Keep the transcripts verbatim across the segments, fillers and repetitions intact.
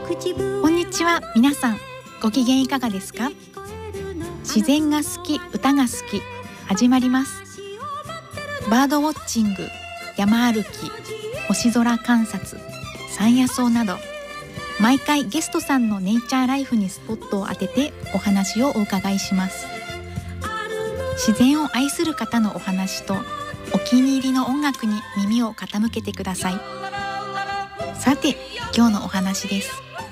こんにちは。皆さんご機嫌いかがですか？自然が好き、歌が好き、始まります。バードウォッチング、山歩き、星空観察、山野草など、毎回ゲストさんのネイチャーライフにスポットを当ててお話をお伺いします。自然を愛する方のお話とお気に入りの音楽に耳を傾けてください。さて、今日のお話です。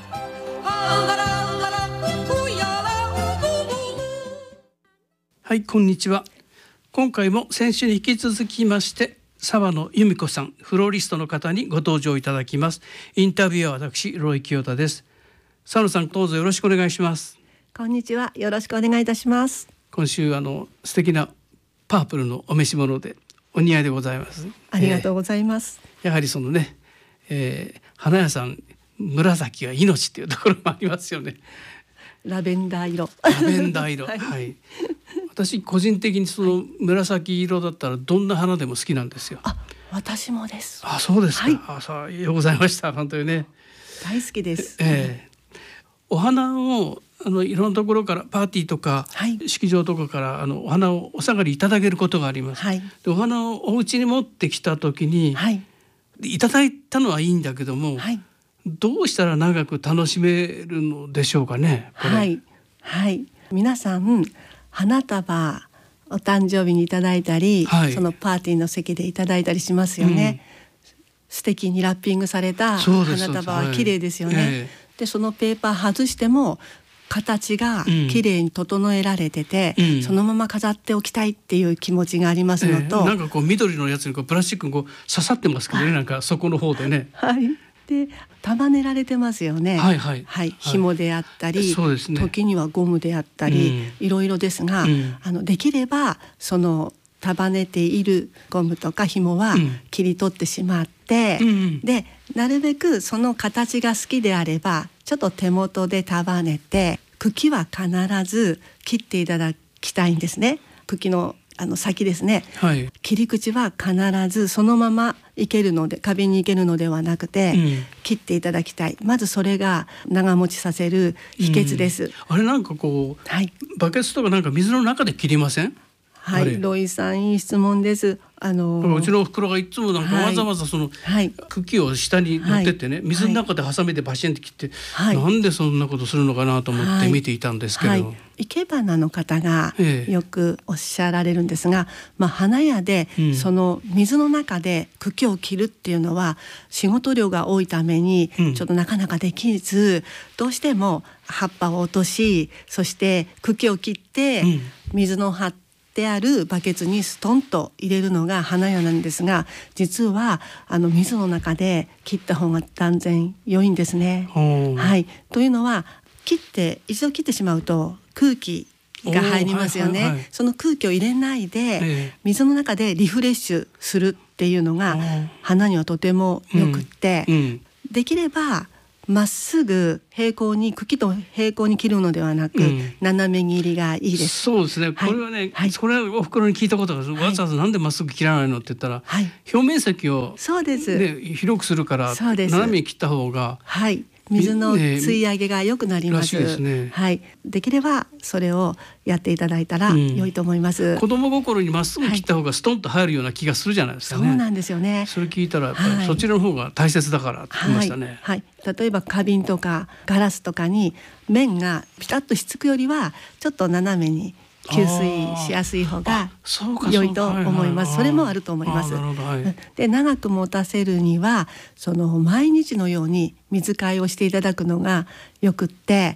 はい、こんにちは。今回も先週に引き続きまして澤野由美子さん、フローリストの方にご登場いただきます。インタビュアーは私ロイ清田です。澤野さん、どうぞよろしくお願いします。 こんにちは、よろしくお願いいたします。 今週あの素敵なパープルのお召し物でお似合いでございます。 ありがとうございます。 えー、やはりそのね、えー、花屋さん紫が命っていうところもありますよね。 ラベンダー色。 ラベンダー色、はい、はい。私個人的にその紫色だったらどんな花でも好きなんですよ。 あ、私もです。 あ、そうですか。 はい、 あ、さあ、ようございました。本当にね。 大好きです。 えー、お花をあのいろんなところからパーティーとか、はい、式場とかからあのお花をお下がりいただけることがあります。はい、でお花をお家に持ってきた時に、はい、いただいたのはいいんだけども、はい、どうしたら長く楽しめるのでしょうかね。 はいはい、皆さん花束お誕生日にいただいたり、はい、そのパーティーの席でいただいたりしますよね。うん、素敵にラッピングされた花束は綺麗ですよね。はい、えー、でそのペーパー外しても形が綺麗に整えられてて、うん、そのまま飾っておきたいっていう気持ちがありますのと、 えー、なんかこう緑のやつにこうプラスチックにこう刺さってますけどね、なんかそこの方でね。 はい、で束ねられてますよね。はいはいはい、紐であったり、そうですね、時にはゴムであったり、うん、いろいろですが、うん、あのできればその束ねているゴムとか紐は切り取ってしまって、うん、でなるべくその形が好きであればちょっと手元で束ねて、茎は必ず切っていただきたいんですね。茎のあの先ですね、はい、切り口は必ずそのままいけるので、花瓶にいけるのではなくて、うん、切っていただきたい。まずそれが長持ちさせる秘訣です。うん、 あれなんかこう、はい、バケツとかなんか水の中で切りません？ はい、ロイさんいい質問です。あのー、 うちのお袋がいつもなんかわざわざその茎を下に持ってってね、はい、水の中でハサミでバシンって切って、はい、なんでそんなことするのかなと思って見ていたんですけど、はいはい、 生け花の方がよくおっしゃられるんですが、まあ、花屋でその水の中で茎を切るっていうのは仕事量が多いためにちょっとなかなかできず、うん、どうしても葉っぱを落とし、そして茎を切って水の張ってであるバケツにストンと入れるのが花屋なんですが、実はあの水の中で切った方が断然良いんですね。はい、というのは切って一度切ってしまうと空気が入りますよね。はいはいはい、その空気を入れないで、えー、水の中でリフレッシュするっていうのが花にはとてもよくって、うんうん、できればまっすぐ平行に茎と平行に切るのではなく、うん、斜め切りがいいです。 そうですね。これはね、はい、これはお袋に聞いたことがある、はい、わざわざなんでまっすぐ切らないのって言ったら、はい、表面積を、 そうです、 ね、広くするから斜めに切った方が、 はい、水の吸い上げが良くなります。 らしいですね。 はい、できればそれをやっていただいたら良いと思います。うん、 子供心にまっすぐ切った方がストンと入るような気がするじゃないですかね。 そうなんですよね。 それ聞いたらやっぱりそちらの方が大切だからって言いましたね。 はいはい、例えば花瓶とかガラスとかに面がピタッとひっつくよりはちょっと斜めに吸水しやすい方が良いと思います。それもあると思います。はい、で長く持たせるにはその毎日のように水替えをしていただくのがよくって、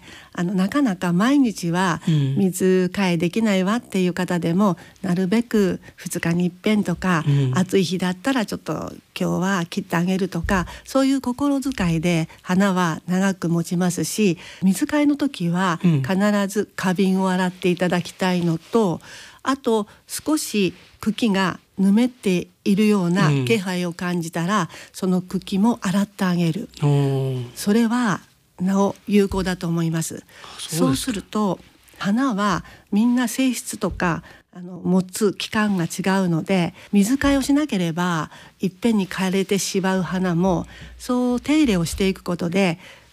あのなかなか毎日は水替えできないわっていう方でも、うん、なるべくふつかにいっぺんとか、うん、暑い日だったらちょっと今日は切ってあげるとか、そういう心遣いで花は長く持ちますし、水替えの時は必ず花瓶を洗っていただきたいのと、うん、あと少し茎がぬめっているような気配を感じたら、うん、その茎も洗ってあげる。それはなお有効だと思います。そうすると花はみんな性質とかあの持つ期間が違うので、水替えをしなければいっぺんに枯れてしまう花も、そう手入れをしていくことで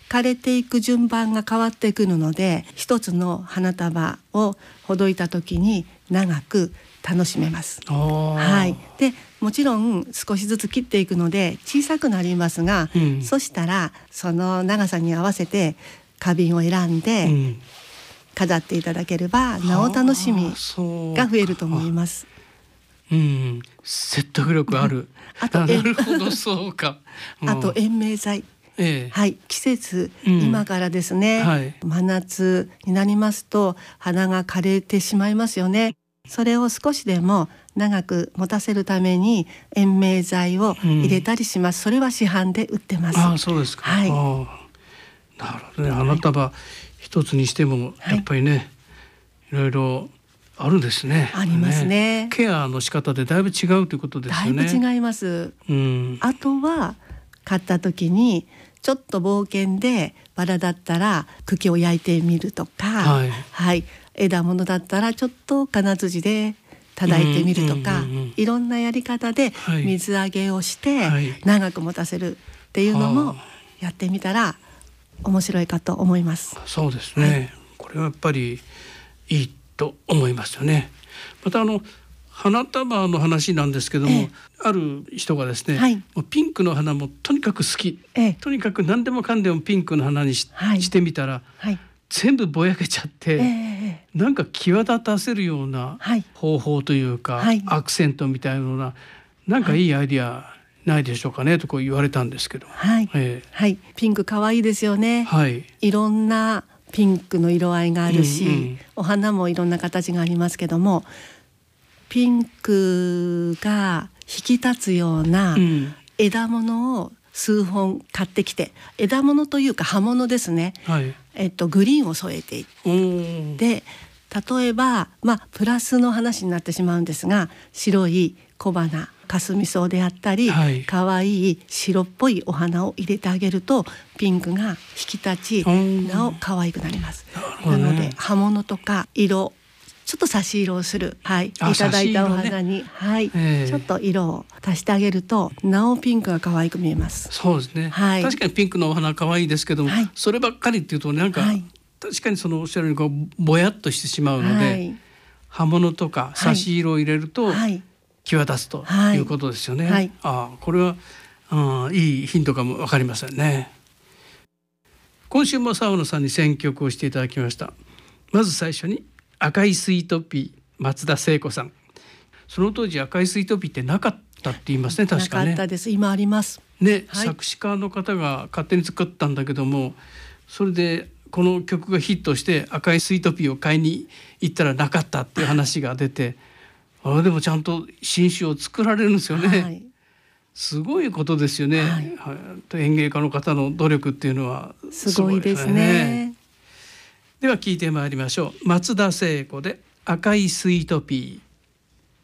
枯れていく順番が変わってくるので、一つの花束をほどいた時に長く楽しめます。はい、でもちろん少しずつ切っていくので小さくなりますが、うん、そしたらその長さに合わせて花瓶を選んで飾っていただければ、なお楽しみが増えると思います。 うん、説得力ある。あとなるほど、そうか。 あと延命剤。ええ、はい、季節、うん、今からですね、はい、真夏になりますと花が枯れてしまいますよね。それを少しでも長く持たせるために延命剤を入れたりします、うん、それは市販で売ってます。 あ、そうですか。はい、あ、なるほどね。花束一つにしてもやっぱりね、はい、いろいろあるんですね。 ありますね。 ね、ケアの仕方でだいぶ違うということですよね。 だいぶ違います、うん、あとは買った時にちょっと冒険でバラだったら茎を焼いてみるとか、はいはい、枝物だったらちょっと金槌で叩いてみるとか、うんうんうんうん、いろんなやり方で水揚げをして長く持たせるっていうのもやってみたら面白いかと思います。 そうですね、はい、これはやっぱりいいと思いますよね。またあの花束の話なんですけども、ええ、ある人がですね、はい、もうピンクの花もとにかく好き、ええ、とにかく何でもかんでもピンクの花に し,、はい、してみたら、はい、全部ぼやけちゃって、ええ、なんか際立たせるような方法というか、はい、アクセントみたいななんかいいアイディアないでしょうかねとこう言われたんですけど、 はいええはい、ピンク可愛いですよね、はい、いろんなピンクの色合いがあるし、うんうん、お花もいろんな形がありますけども、ピンクが引き立つような枝物を数本買ってきて、枝物というか葉物ですね、はい、えっと、グリーンを添えていって、例えば、まあ、プラスの話になってしまうんですが、白い小花かすみ草であったり、はい、かわいい白っぽいお花を入れてあげるとピンクが引き立ちなお可愛くなります。なので葉物とか色ちょっと差し色をする、はい、いただいたお花に、ね、はい、ちょっと色を足してあげるとなおピンクが可愛く見えます。 そうですね、はい、確かにピンクのお花可愛いですけども、はい、そればっかりっていうとなんか、はい、確かにそのおっしゃるようにこうぼやっとしてしまうので、はい、葉物とか差し色を入れると、はい、際立つということですよね、はい、あこれは、うん、いいヒントかも分かりませんね。今週も沢野さんに選曲をしていただきました。まず最初に赤いスイートピー、松田聖子さん。その当時赤いスイートピーってなかったって言いますね。確かね。 なかったです。今ありますね、はい、作詞家の方が勝手に作ったんだけども、それでこの曲がヒットして赤いスイートピーを買いに行ったらなかったっていう話が出て、あれでもちゃんと新種を作られるんですよね、はい、すごいことですよね、はいはい、園芸家の方の努力っていうのはすごいですね。 では聞いてまいりましょう。松田聖子で赤いスイートピー。